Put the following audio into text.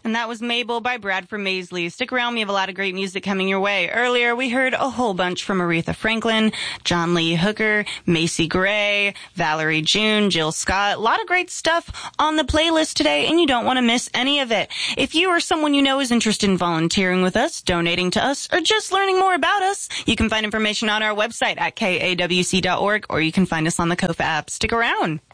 And that was Mabel by Bradford Maisley. Stick around, we have a lot of great music coming your way. Earlier, we heard a whole bunch from Aretha Franklin, John Lee Hooker, Macy Gray, Valerie June, Jill Scott. A lot of great stuff on the playlist today, and you don't want to miss any of it. If you or someone you know is interested in volunteering with us, donating to us, or just learning more about us, you can find information on our website at kawc.org, or you can find us on the Kofa app. Stick around.